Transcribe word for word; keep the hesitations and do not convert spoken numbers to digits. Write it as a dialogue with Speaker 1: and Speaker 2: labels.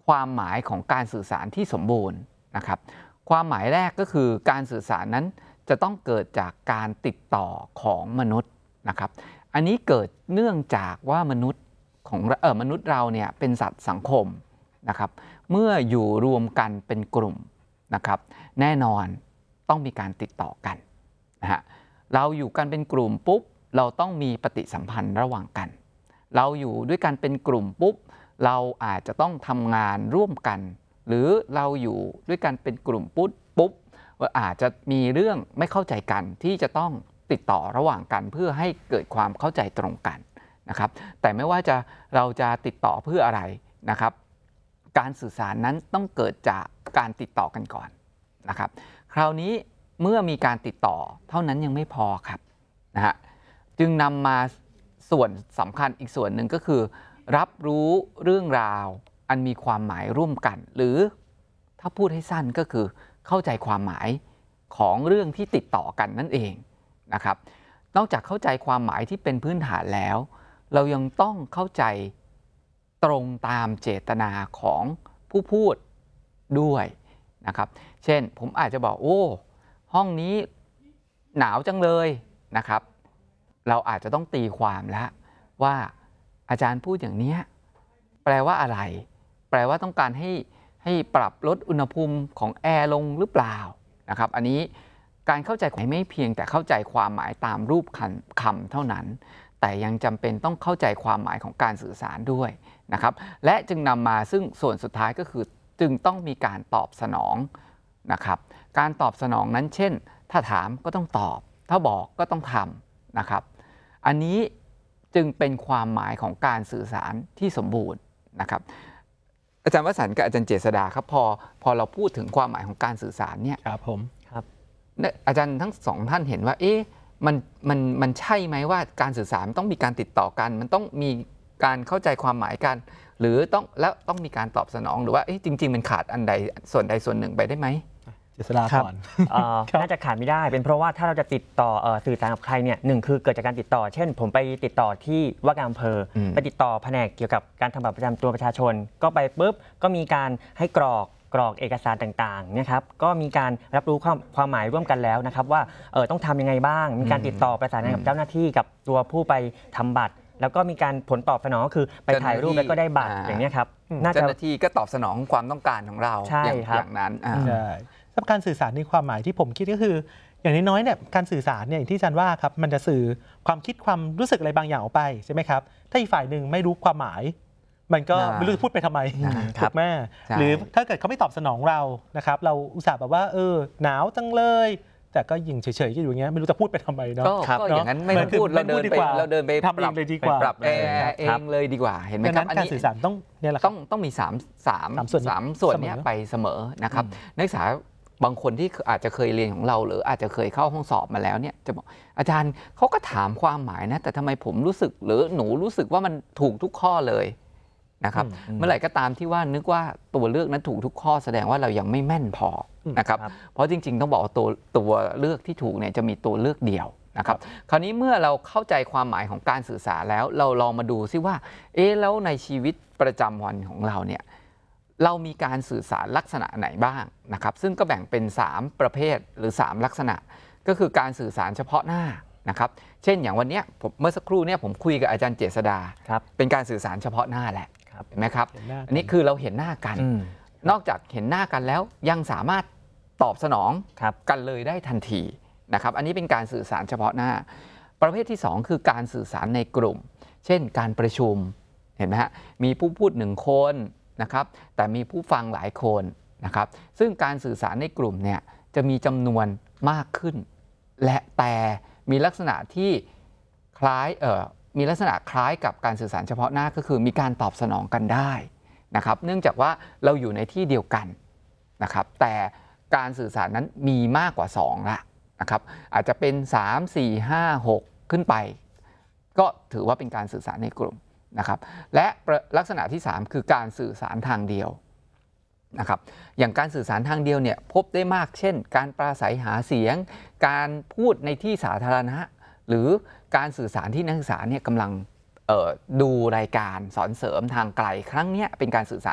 Speaker 1: ความหมายของการสื่อสารที่สมบูรณ์นะครับความหมายแรกก็คือการสื่อสารนั้นจะต้องเกิดจากการติดต่อของมนุษย์นะครับอันนี้เกิดเนื่องจากว่ามนุษย์ของเออมนุษย์เราเนี่ยเป็นสัตว์สังคมนะครับเมื่ออยู่รวมกันเป็นกลุ่มนะครับแน่นอนต้องมีการติดต่อกันนะฮะเราอยู่กันเป็นกลุ่มปุ๊บเราต้องมีปฏิสัมพันธ์ระหว่างกันเราอยู่ด้วยกันเป็นกลุ่มปุ๊บเราอาจจะต้องทำงานร่วมกันหรือเราอยู่ด้วยกันเป็นกลุ่มปุ๊บปุ๊บอาจจะมีเรื่องไม่เข้าใจกันที่จะต้องติดต่อระหว่างกันเพื่อให้เกิดความเข้าใจตรงกันนะครับแต่ไม่ว่าจะเราจะติดต่อเพื่ออะไรนะครับการสื่อสารนั้นต้องเกิดจากการติดต่อกันก่อนนะครับคราวนี้เมื่อมีการติดต่อเท่านั้นยังไม่พอครับนะฮะจึงนำมาส่วนสำคัญอีกส่วนหนึ่งก็คือรับรู้เรื่องราวอันมีความหมายร่วมกันหรือถ้าพูดให้สั้นก็คือเข้าใจความหมายของเรื่องที่ติดต่อกันนั่นเองนะครับนอกจากเข้าใจความหมายที่เป็นพื้นฐานแล้วเรายังต้องเข้าใจตรงตามเจตนาของผู้พูดด้วยนะครับเช่นผมอาจจะบอกโอ้ห้องนี้หนาวจังเลยนะครับเราอาจจะต้องตีความแล้วว่าอาจารย์พูดอย่างนี้แปลว่าอะไรแปลว่าต้องการให้ให้ปรับลดอุณหภูมิของแอร์ลงหรือเปล่านะครับอันนี้การเข้าใจไม่เพียงแต่เข้าใจความหมายตามรูปคำเท่านั้นแต่ยังจำเป็นต้องเข้าใจความหมายของการสื่อสารด้วยนะครับและจึงนำมาซึ่งส่วนสุดท้ายก็คือจึงต้องมีการตอบสนองนะครับการตอบสนองนั้นเช่นถ้าถามก็ต้องตอบถ้าบอกก็ต้องทำนะครับอันนี้จึงเป็นความหมายของการสื่อสารที่สมบูรณ์นะครับอาจารย์วสันต์กับอาจารย์เจษฎาครับพอพอเราพูดถึงความหมายของการสื่อสารเนี่ย
Speaker 2: ครับผม
Speaker 1: ครับอาจารย์ทั้งสองท่านเห็นว่าเอ๊ะมันมันมันใช่ไหมว่าการสื่อสารต้องมีการติดต่อกันมันต้องมีการเข้าใจความหมายกันหรือต้องแล้วต้องมีการตอบสนองหรือว่าจริงๆมันขาดอันใดส่วนใดส่วนหนึ่งไปได้ไหม
Speaker 2: เจษฎาก่อน
Speaker 3: น่าจะขาดไม่ได้เป็นเพราะว่าถ้าเราจะติดต่อสื่อสารกับใครเนี่ยหนึ่งคือเกิดจากการติดต่อเช่นผมไปติดต่อที่ว่าการอำเภอไปติดต่อแผนกเกี่ยวกับการทำบัตรประจำตัวประชาชนก็ไปปุ๊บก็มีการให้กรอกกรอกเอกสารต่างๆนะครับก็มีการรับรู้ความความหมายร่วมกันแล้วนะครับว่าเออต้องทำยังไงบ้างมีการติดต่อประสานงานกับเจ้าหน้าที่กับตัวผู้ไปทำบัตรแล้วก็มีการผลตอบสนองก็คือไปถ่ายรูปแล้วก็ได้บัตรอย่างนี้ครับ
Speaker 1: เจ้าหน้าที่ก็ตอบสนองความต้องการของเราอย่างนั้น
Speaker 2: ใช่สำหรับการสื่อสารในความหมายที่ผมคิดก็คืออย่างน้อยๆเนี่ยการสื่อสารเนี่ยอย่างที่อาจารย์ว่าครับมันจะสื่อความคิดความรู้สึกอะไรบางอย่างออกไปใช่ไหมครับถ้าอีกฝ่ายหนึ่งไม่รู้ความหมายมันก็ไม่รู้จะพูดไปทำไมถูกไหมหรือถ้าเกิดเขาไม่ตอบสนองเรานะครับเราอุตส่าห์แบบว่าเออหนาวจังเลยแต่ก็ยิงเฉยๆอยู่อย่างเงี้ยไม่รู้จะพูดไปทำไมเนาะ
Speaker 1: ก็อย่างนั้นไม่ต้องพูดเราเดินไปเราเดินไป
Speaker 2: ทำเองเลยดีกว่า
Speaker 1: ปรับเองเลยดีกว่าเห็นไหมครับ
Speaker 2: การสื่อสารต้องเนี่ยแหละ
Speaker 1: ต้องต้องมีสามสามสามส่วนนี้ไปเสมอนะครับนักศึกษาบางคนที่อาจจะเคยเรียนของเราหรืออาจจะเคยเข้าห้องสอบมาแล้วเนี่ยจะบอกอาจารย์เขาก็ถามความหมายนะแต่ทำไมผมรู้สึกหรือหนูรู้สึกว่ามันถูกทุกข้อเลยนะครับเมื่อไหร่ก็ตามที่ว่านึกว่าตัวเลือกนั้นถูกทุกข้อแสดงว่าเรายังไม่แม่นพอนะครับเพราะจริงๆต้องบอกว่าตัวตัวเลือกที่ถูกเนี่ยจะมีตัวเลือกเดียวนะครับคราวนี้เมื่อเราเข้าใจความหมายของการสื่อสารแล้วเราลองมาดูซิว่าเอ๊ะแล้วในชีวิตประจำวันของเราเนี่ยเรามีการสื่อสารลักษณะไหนบ้างนะครับซึ่งก็แบ่งเป็นสามประเภทหรือสามลักษณะก็คือการสื่อสารเฉพาะหน้านะครับเช่นอย่างวันนี้ผมเมื่อสักครู่เนี่ยผมคุยกับอาจารย์เจษฎาเป็นการสื่อสารเฉพาะหน้าแหละเห็นไหมครับอันนี้คือเราเห็นหน้ากันนอกจากเห็นหน้ากันแล้วยังสามารถตอบสนองกันเลยได้ทันทีนะครับอันนี้เป็นการสื่อสารเฉพาะหน้าประเภทที่สองคือการสื่อสารในกลุ่มเช่นการประชุมเห็นไหมฮะมีผู้พูดหนึ่งคนนะครับแต่มีผู้ฟังหลายคนนะครับซึ่งการสื่อสารในกลุ่มเนี่ยจะมีจำนวนมากขึ้นและแต่มีลักษณะที่คล้ายเอ่อมีลักษณะคล้ายกับการสื่อสารเฉพาะหน้าก็คือมีการตอบสนองกันได้นะครับเนื่องจากว่าเราอยู่ในที่เดียวกันนะครับแต่การสื่อสารนั้นมีมากกว่าสองละนะครับอาจจะเป็นสาม สี่ ห้า หกขึ้นไปก็ถือว่าเป็นการสื่อสารในกลุ่มนะครับและลักษณะที่สามคือการสื่อสารทางเดียวนะครับอย่างการสื่อสารทางเดียวเนี่ยพบได้มากเช่นการปราศัยหาเสียงการพูดในที่สาธารณะหรือการสื่อสารที่นักศึกษาเนี่ยกำลังดูรายการสอนเสริมทางไกลครั้งนี้เป็นการสื่อสาร